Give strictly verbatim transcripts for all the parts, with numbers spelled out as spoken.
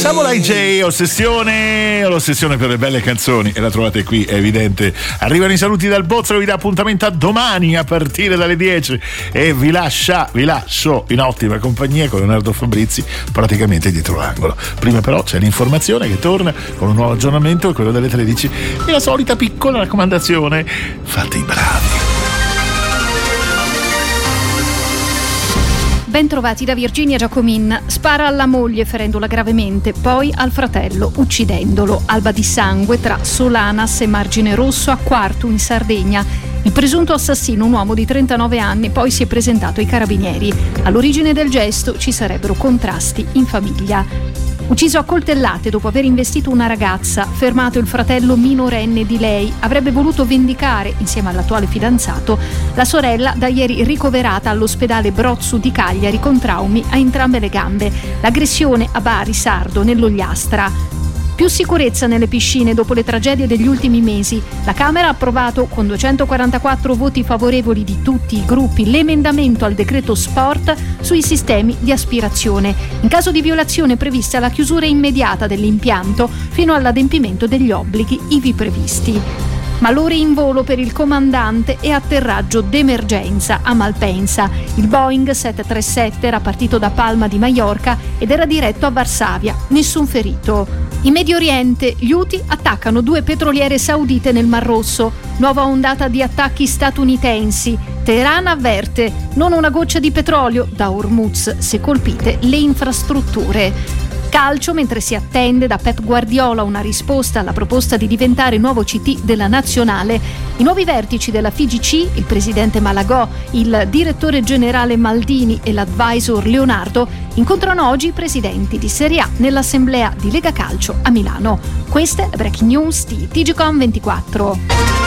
Samurai J, ossessione, l'ossessione per le belle canzoni, e la trovate qui, è evidente. Arrivano i saluti dal Bozzolo, vi dà appuntamento a domani a partire dalle dieci e vi lascia, vi lascio in ottima compagnia con Leonardo Fabrizi, praticamente dietro l'angolo. Prima però c'è l'informazione che torna con un nuovo aggiornamento, quello delle tredici, e la solita piccola raccomandazione: fate i bravi. Ben trovati da Virginia Giacomin. Spara alla moglie ferendola gravemente, poi al fratello uccidendolo. Alba di sangue tra Solanas e Margine Rosso a Quartu in Sardegna. Il presunto assassino, un uomo di trentanove anni, poi si è presentato ai carabinieri. All'origine del gesto ci sarebbero contrasti in famiglia. Ucciso a coltellate dopo aver investito una ragazza, fermato il fratello minorenne di lei, avrebbe voluto vendicare, insieme all'attuale fidanzato, la sorella da ieri ricoverata all'ospedale Brozzu di Cagliari con traumi a entrambe le gambe. L'aggressione a Bari Sardo, nell'Ogliastra. Più sicurezza nelle piscine dopo le tragedie degli ultimi mesi. La Camera ha approvato con duecentoquarantaquattro voti favorevoli di tutti i gruppi l'emendamento al decreto sport sui sistemi di aspirazione. In caso di violazione è prevista la chiusura immediata dell'impianto fino all'adempimento degli obblighi ivi previsti. Malore in volo per il comandante e atterraggio d'emergenza a Malpensa. Il Boeing sette tre sette era partito da Palma di Maiorca ed era diretto a Varsavia. Nessun ferito. In Medio Oriente gli Houthi attaccano due petroliere saudite nel Mar Rosso. Nuova ondata di attacchi statunitensi. Teheran avverte: non una goccia di petrolio da Hormuz se colpite le infrastrutture. Calcio, mentre si attende da Pep Guardiola una risposta alla proposta di diventare nuovo C T della nazionale. I nuovi vertici della F I G C, il presidente Malagò, il direttore generale Maldini e l'advisor Leonardo, incontrano oggi i presidenti di Serie A nell'assemblea di Lega Calcio a Milano. Queste le breaking news di T G Com ventiquattro.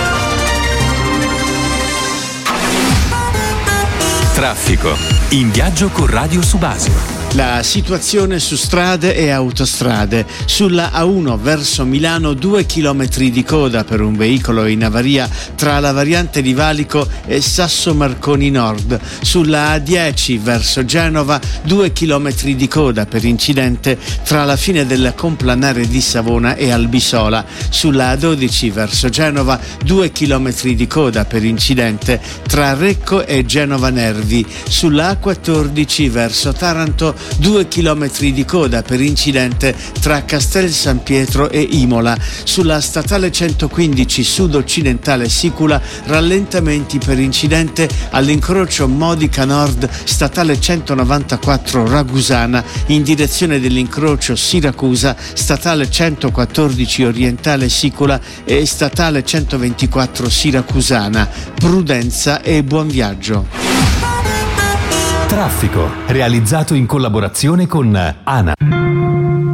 Traffico. In viaggio con Radio Subasio. La situazione su strade e autostrade. Sulla A uno verso Milano due chilometri di coda per un veicolo in avaria tra la variante di Valico e Sasso Marconi Nord. Sulla A dieci verso Genova due chilometri di coda per incidente tra la fine del complanare di Savona e Albisola. Sulla A dodici verso Genova due chilometri di coda per incidente tra Recco e Genova Nervi. Sulla A quattordici verso Taranto due chilometri di coda per incidente tra Castel San Pietro e Imola. Sulla statale centoquindici sud-occidentale Sicula rallentamenti per incidente all'incrocio Modica Nord statale centonovantaquattro Ragusana in direzione dell'incrocio Siracusa, statale centoquattordici orientale Sicula e statale centoventiquattro Siracusana. Prudenza e buon viaggio. Traffico, realizzato in collaborazione con ANA.